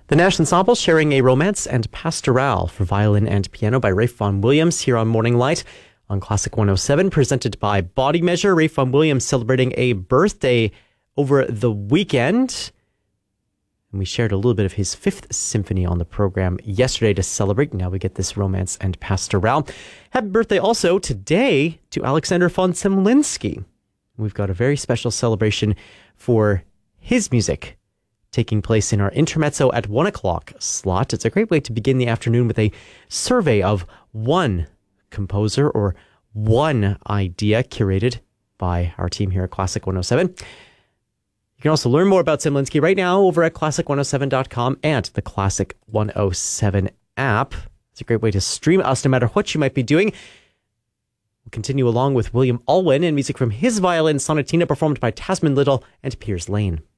The National Ensemble sharing a romance and pastoral for violin and piano by Ralph Vaughan Williams here on Morning Light on Classic 107, presented by Body Measure. Ralph Vaughan Williams celebrating a birthday over the weekend. And we shared a little bit of his Fifth Symphony on the program yesterday to celebrate. Now we get this romance and pastoral. Happy birthday also today to Alexander von Zemlinsky. We've got a very special celebration for his music taking place in our intermezzo at 1 o'clock slot. It's a great way to begin the afternoon with a survey of one composer or one idea curated by our team here at Classic 107. You can also learn more about Zemlinsky right now over at classic107.com and the Classic 107 app. It's a great way to stream us no matter what you might be doing. We'll continue along with William Alwyn and music from his violin sonatina performed by Tasman Little and Piers Lane.